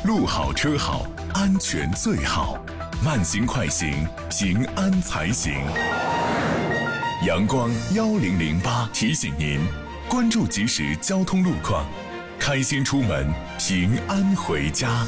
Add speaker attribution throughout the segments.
Speaker 1: 路好车好，安全最好。慢行快行，平安才行。阳光1008提醒您，关注即时交通路况，开心出门，平安回家。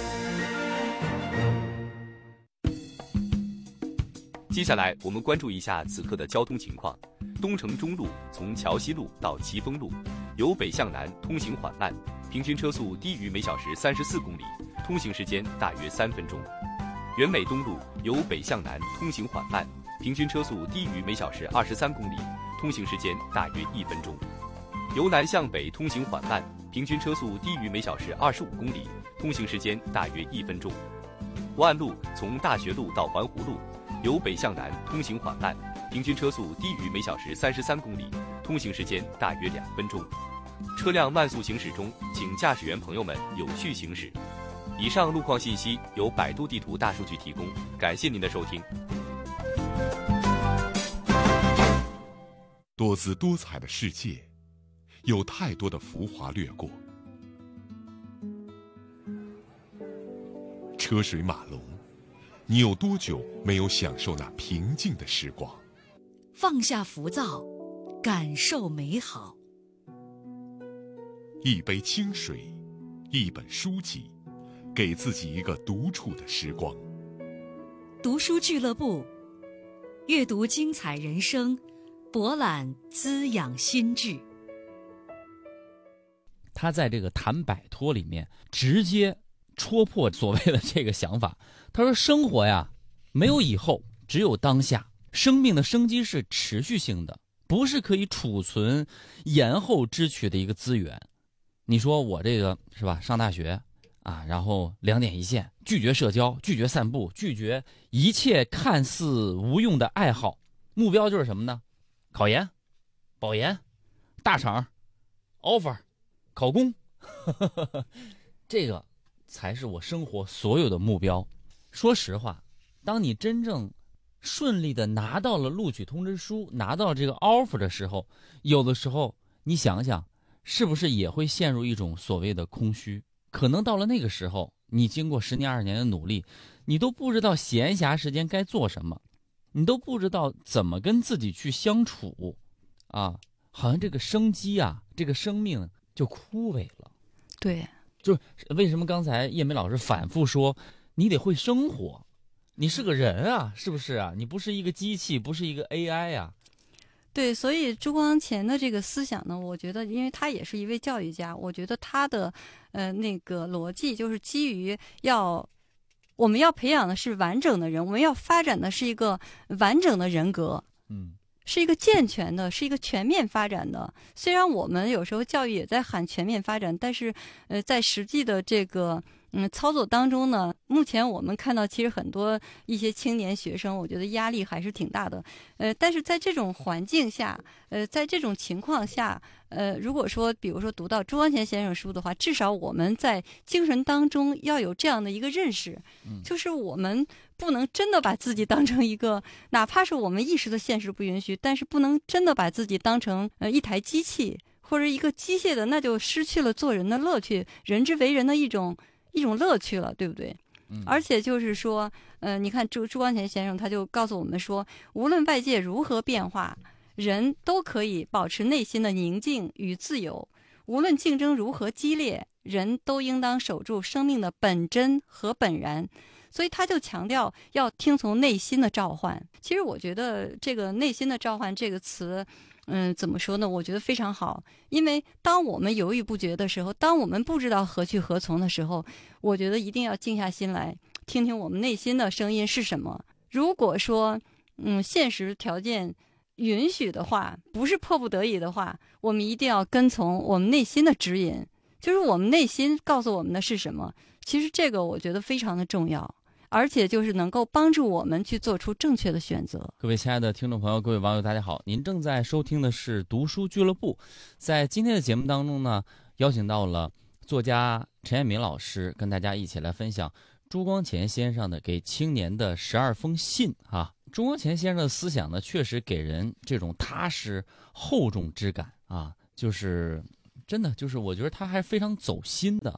Speaker 2: 接下来我们关注一下此刻的交通情况。东城中路从桥西路到奇峰路，由北向南通行缓慢，平均车速低于每小时34公里，通行时间大约3分钟。原美东路由北向南通行缓慢，平均车速低于每小时23公里，通行时间大约1分钟。由南向北通行缓慢，平均车速低于每小时25公里，通行时间大约1分钟。湖岸路从大学路到环湖路，由北向南通行缓慢，平均车速低于每小时33公里，通行时间大约2分钟。车辆慢速行驶中，请驾驶员朋友们有序行驶。以上路况信息由百度地图大数据提供，感谢您的收听。
Speaker 3: 多姿多彩的世界，有太多的浮华掠过，车水马龙，你有多久没有享受那平静的时光？
Speaker 4: 放下浮躁，感受美好。
Speaker 3: 一杯清水，一本书籍，给自己一个独处的时光。
Speaker 4: 读书俱乐部，阅读精彩人生，博览滋养心智。
Speaker 5: 他在这个谈摆脱里面直接戳破所谓的这个想法。他说生活呀，没有以后，只有当下。生命的生机是持续性的，不是可以储存延后支取的一个资源。你说我这个是吧，上大学啊，然后2点一线，拒绝社交，拒绝散步，拒绝一切看似无用的爱好，目标就是什么呢？考研、保研、大厂、offer、考公这个才是我生活所有的目标。说实话，当你真正顺利的拿到了录取通知书，拿到这个 offer 的时候，有的时候你想想，是不是也会陷入一种所谓的空虚？可能到了那个时候，你经过10年20年的努力，你都不知道闲暇时间该做什么，你都不知道怎么跟自己去相处啊，好像这个生机啊，这个生命就枯萎了。
Speaker 6: 对，
Speaker 5: 就是为什么刚才叶梅老师反复说你得会生活，你是个人啊，是不是啊？你不是一个机器，不是一个 AI 啊。
Speaker 6: 对，所以朱光潜的这个思想呢，我觉得，因为他也是一位教育家，我觉得他的那个逻辑就是基于我们要培养的是完整的人，我们要发展的是一个完整的人格，是一个健全的，是一个全面发展的。虽然我们有时候教育也在喊全面发展，但是在实际的这个操作当中呢，目前我们看到其实很多一些青年学生，我觉得压力还是挺大的。但是在这种环境下，在这种情况下，如果说比如说读到朱光潜先生书的话，至少我们在精神当中要有这样的一个认识，就是我们不能真的把自己当成一个，哪怕是我们意识的现实不允许，但是不能真的把自己当成一台机器或者一个机械的，那就失去了做人的乐趣，人之为人的一种乐趣了，对不对？而且就是说，你看朱光潜先生他就告诉我们说，无论外界如何变化，人都可以保持内心的宁静与自由；无论竞争如何激烈，人都应当守住生命的本真和本然。所以他就强调要听从内心的召唤。其实我觉得这个内心的召唤这个词，怎么说呢？我觉得非常好，因为当我们犹豫不决的时候，当我们不知道何去何从的时候，我觉得一定要静下心来，听听我们内心的声音是什么。如果说，现实条件允许的话，不是迫不得已的话，我们一定要跟从我们内心的指引，就是我们内心告诉我们的是什么。其实这个我觉得非常的重要。而且就是能够帮助我们去做出正确的选择。
Speaker 5: 各位亲爱的听众朋友，各位网友大家好，您正在收听的是读书俱乐部。在今天的节目当中呢，邀请到了作家陈彦敏老师，跟大家一起来分享朱光潜先生的给青年的12封信啊。朱光潜先生的思想呢，确实给人这种踏实厚重之感啊，就是真的就是我觉得他还非常走心的啊。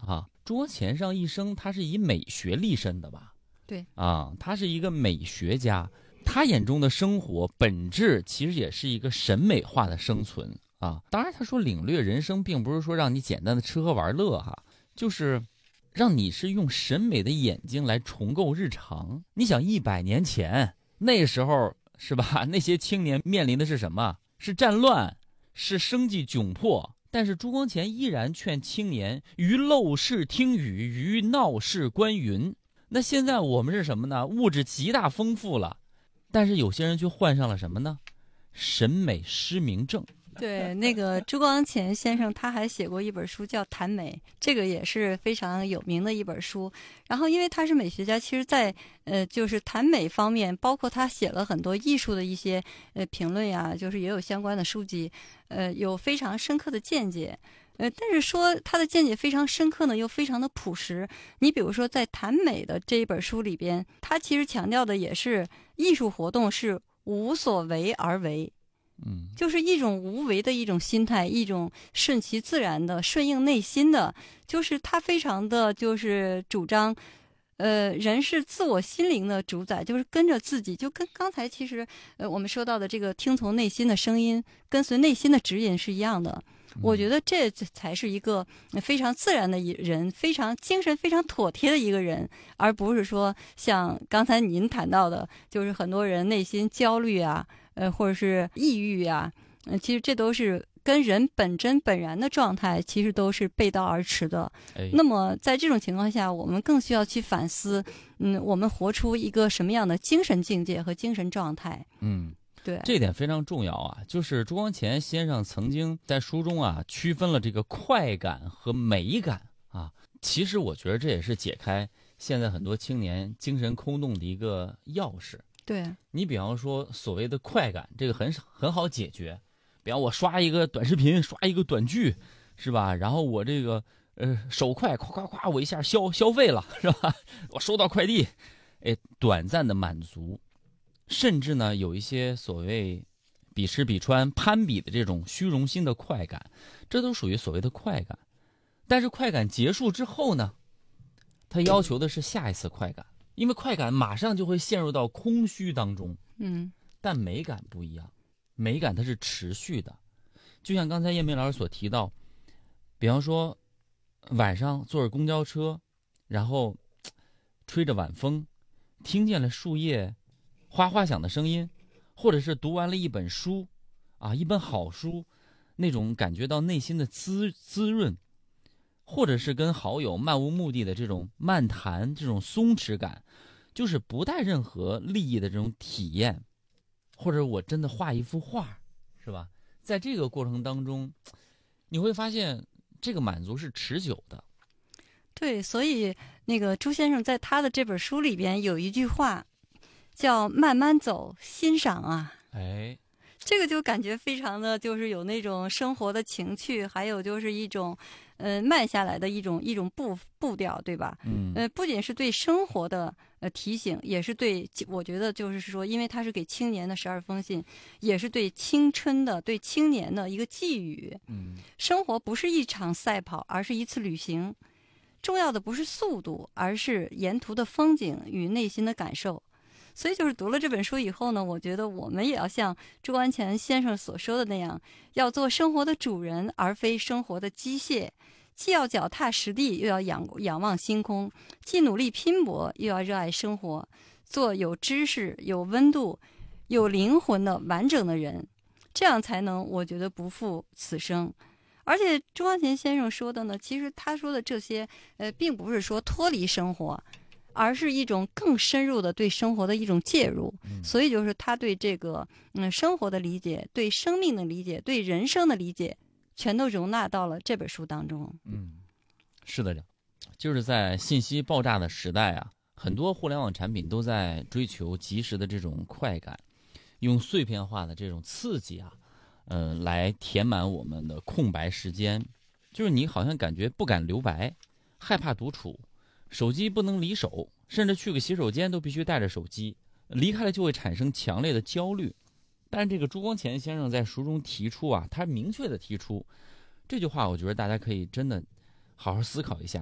Speaker 5: 朱光潜上一生他是以美学立身的吧？
Speaker 6: 对
Speaker 5: 啊，他是一个美学家，他眼中的生活本质其实也是一个审美化的生存啊。当然，他说领略人生，并不是说让你简单的吃喝玩乐哈，就是让你是用审美的眼睛来重构日常。你想100年前那时候是吧？那些青年面临的是什么？是战乱，是生计窘迫。但是朱光潜依然劝青年于陋室听雨，于闹市观云。那现在我们是什么呢？物质极大丰富了，但是有些人却患上了什么呢？审美失明症。
Speaker 6: 对，那个朱光潜先生他还写过一本书叫《谈美》，这个也是非常有名的一本书。然后因为他是美学家，其实在就是谈美方面，包括他写了很多艺术的一些评论呀，就是也有相关的书籍，有非常深刻的见解。但是说他的见解非常深刻呢，又非常的朴实。你比如说在《谈美》的这一本书里边，他其实强调的也是艺术活动是无所为而为。就是一种无为的一种心态，一种顺其自然的、顺应内心的，就是他非常的就是主张，人是自我心灵的主宰，就是跟着自己，就跟刚才其实我们说到的这个听从内心的声音，跟随内心的指引是一样的。我觉得这才是一个非常自然的人，非常精神非常妥帖的一个人，而不是说像刚才您谈到的，就是很多人内心焦虑啊，或者是抑郁啊，其实这都是跟人本真本然的状态其实都是背道而驰的。那么在这种情况下，我们更需要去反思，我们活出一个什么样的精神境界和精神状态。对，
Speaker 5: 这一点非常重要啊！就是朱光潜先生曾经在书中啊区分了这个快感和美感啊。其实我觉得这也是解开现在很多青年精神空洞的一个钥匙。
Speaker 6: 对，
Speaker 5: 你比方说所谓的快感，这个很好解决。比方我刷一个短视频，刷一个短剧，是吧？然后我这个手快，咵咵咵，我一下消费了，是吧？我收到快递，短暂的满足。甚至呢，有一些所谓比吃比穿、攀比的这种虚荣心的快感，这都属于所谓的快感。但是快感结束之后呢，他要求的是下一次快感，因为快感马上就会陷入到空虚当中。但美感不一样，美感它是持续的。就像刚才叶明老师所提到，比方说晚上坐着公交车，然后吹着晚风，听见了树叶哗哗响的声音，或者是读完了一本书啊，一本好书，那种感觉到内心的滋润，或者是跟好友漫无目的的这种漫谈，这种松弛感，就是不带任何利益的这种体验，或者我真的画一幅画，是吧？在这个过程当中，你会发现这个满足是持久的。
Speaker 6: 对，所以那个朱先生在他的这本书里边有一句话叫慢慢走，欣赏啊。这个就感觉非常的就是有那种生活的情趣，还有就是一种慢下来的一种步调，对吧？不仅是对生活的提醒，也是对，我觉得就是说，因为他是给青年的12封信，也是对青春的、对青年的一个寄语。生活不是一场赛跑，而是一次旅行。重要的不是速度，而是沿途的风景与内心的感受。所以就是读了这本书以后呢，我觉得我们也要像朱光潜先生所说的那样，要做生活的主人，而非生活的机械。既要脚踏实地，又要仰望星空；既努力拼搏，又要热爱生活。做有知识、有温度、有灵魂的完整的人，这样才能，我觉得不负此生。而且朱光潜先生说的呢，其实他说的这些，并不是说脱离生活，而是一种更深入的对生活的一种介入。所以就是他对这个生活的理解，对生命的理解，对人生的理解，全都容纳到了这本书当中。
Speaker 5: 是的，就是在信息爆炸的时代啊，很多互联网产品都在追求及时的这种快感，用碎片化的这种刺激啊，来填满我们的空白时间。就是你好像感觉不敢留白，害怕独处，手机不能离手，甚至去个洗手间都必须带着手机，离开了就会产生强烈的焦虑。但是这个朱光潜先生在书中提出啊，他明确的提出这句话，我觉得大家可以真的好好思考一下。